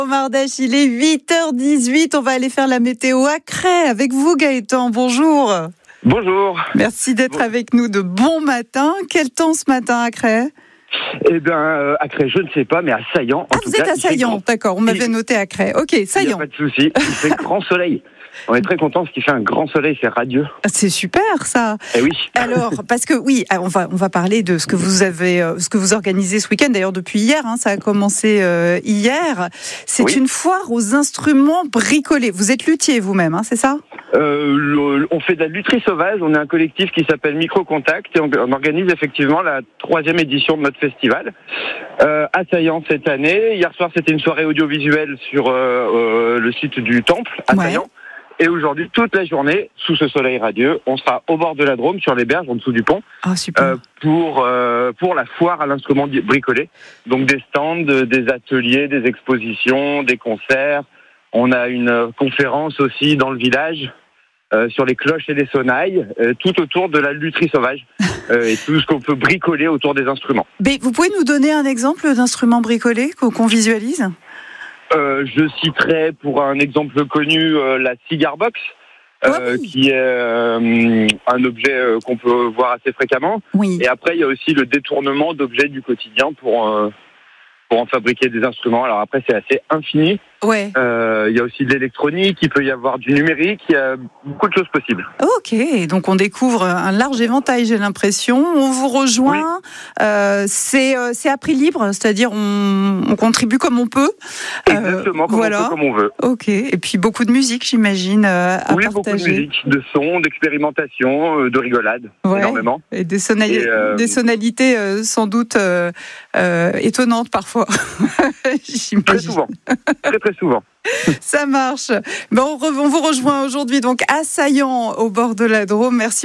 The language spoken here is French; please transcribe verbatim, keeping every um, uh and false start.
Mardèche, il est huit heures dix-huit, on va aller faire la météo à Crest avec vous Gaëtan, bonjour. Bonjour. Merci d'être bon. avec nous de bon matin. Quel temps ce matin à Crest? Eh bien, euh, à Crest, je ne sais pas, mais à Saillant, en Ah, tout vous êtes cas, à Saillant, d'accord, on m'avait noté à Crest. Ok, Il n'y a Saillant. pas de souci, il fait grand soleil. On est très contents parce qu'il fait un grand soleil, c'est radieux. C'est super ça. Eh oui. Alors, parce que oui, on va on va parler de ce que vous avez, ce que vous organisez ce week-end. D'ailleurs, depuis hier, hein, ça a commencé euh, hier. C'est oui. une foire aux instruments bricolés. Vous êtes luthier vous-même, hein, c'est ça? Euh, le, on fait de la lutherie sauvage. On est un collectif qui s'appelle Micro-Contact et on, on organise effectivement la troisième édition de notre festival euh, à Saillant cette année. Hier soir, c'était une soirée audiovisuelle sur euh, euh, le site du Temple à ouais. Saillant. Et aujourd'hui, toute la journée, sous ce soleil radieux, on sera au bord de la Drôme, sur les berges, en dessous du pont, oh, super. Euh, pour euh, pour la foire à l'instrument bricolé. Donc des stands, des ateliers, des expositions, des concerts. On a une conférence aussi dans le village euh, sur les cloches et les sonnailles, euh, tout autour de la lutherie sauvage euh, et tout ce qu'on peut bricoler autour des instruments. Mais vous pouvez nous donner un exemple d'instrument bricolé qu'on, qu'on visualise ? Euh, je citerai pour un exemple connu euh, la cigar box, euh, oui. qui est euh, un objet euh, qu'on peut voir assez fréquemment. Oui. Et après, il y a aussi le détournement d'objets du quotidien pour euh, pour en fabriquer des instruments. Alors après, c'est assez infini. Ouais. Euh, il y a aussi de l'électronique, il peut y avoir du numérique, il y a beaucoup de choses possibles. Ok, donc on découvre un large éventail, j'ai l'impression. On vous rejoint, oui. euh, c'est, euh, c'est à prix libre, c'est-à-dire on, on contribue comme on peut. Exactement, euh, comme voilà. on peut, comme on veut. Ok, et puis beaucoup de musique, j'imagine, euh, à oui, partager. Oui, beaucoup de musique, de son, d'expérimentation, de rigolade, ouais. énormément. Et des, sonali- et euh... des sonalités euh, sans doute euh, euh, étonnantes parfois. Très souvent, très très souvent. Ça marche. Bon, on, re- on vous rejoint aujourd'hui donc à Saillant, au bord de la Drôme. Merci.